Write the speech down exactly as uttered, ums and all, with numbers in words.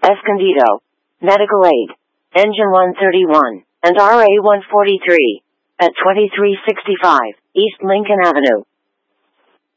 Escondido, Medical Aid, Engine one thirty-one, and R A one forty-three, at twenty-three sixty-five East Lincoln Avenue.